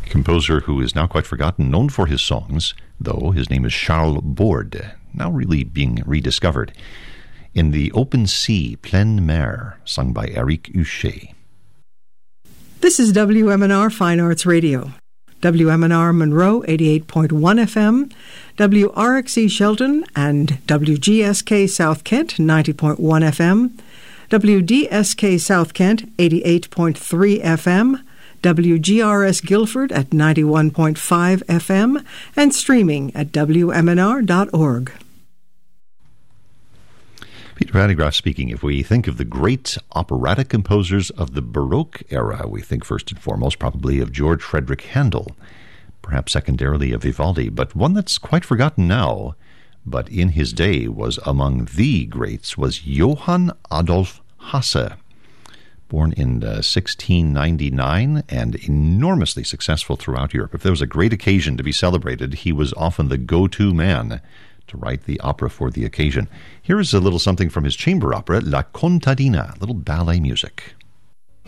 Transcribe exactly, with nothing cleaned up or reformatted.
Composer who is now quite forgotten, known for his songs, though his name is Charles Borde, now really being rediscovered. In the Open Sea, Pleine Mer, sung by Eric Huchet. This is W M N R Fine Arts Radio. W M N R Monroe, eighty-eight point one F M, W R X E Shelton and W G S K South Kent, ninety point one F M, W D S K South Kent, eighty-eight point three F M, W G R S Guilford at ninety-one point five F M, and streaming at W M N R dot org. Peter Hanegraaff speaking. If we think of the great operatic composers of the Baroque era, we think first and foremost probably of George Frederick Handel, perhaps secondarily of Vivaldi, but one that's quite forgotten now, but in his day was among the greats, was Johann Adolf Hasse. Born in uh, sixteen ninety-nine and enormously successful throughout Europe. If there was a great occasion to be celebrated, he was often the go-to man to write the opera for the occasion. Here is a little something from his chamber opera, La Contadina, little ballet music.